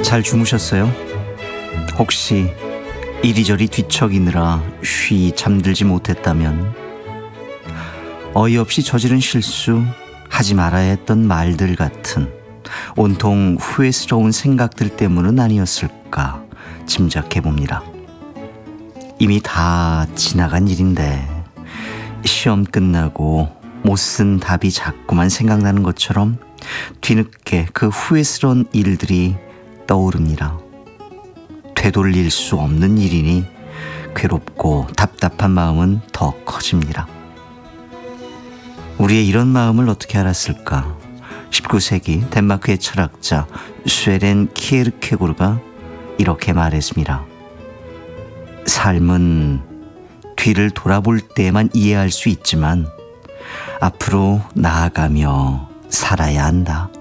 잘 주무셨어요? 혹시 이리저리 뒤척이느라 쉬 잠들지 못했다면 어이없이 저지른 실수, 하지 말아야 했던 말들 같은 온통 후회스러운 생각들 때문은 아니었을까 짐작해봅니다. 이미 다 지나간 일인데 시험 끝나고 못쓴 답이 자꾸만 생각나는 것처럼 뒤늦게 그 후회스러운 일들이 떠오릅니다. 되돌릴 수 없는 일이니 괴롭고 답답한 마음은 더 커집니다. 우리의 이런 마음을 어떻게 알았을까? 19세기 덴마크의 철학자 쇠렌 키에르케고르가 이렇게 말했습니다. 삶은 뒤를 돌아볼 때만 이해할 수 있지만 앞으로 나아가며 살아야 한다.